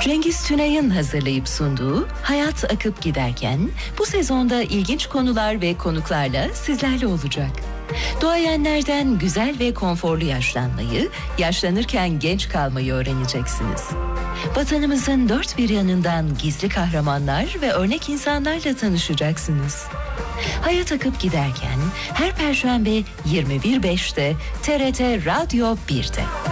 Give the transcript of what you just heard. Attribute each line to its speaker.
Speaker 1: Cengiz Tünay'ın hazırlayıp sunduğu Hayat Akıp Giderken bu sezonda ilginç konular ve konuklarla sizlerle olacak. Duayenlerden güzel ve konforlu yaşlanmayı, yaşlanırken genç kalmayı öğreneceksiniz. Vatanımızın dört bir yanından gizli kahramanlar ve örnek insanlarla tanışacaksınız. Hayat Akıp Giderken her Perşembe 21.05'te TRT Radyo 1'de.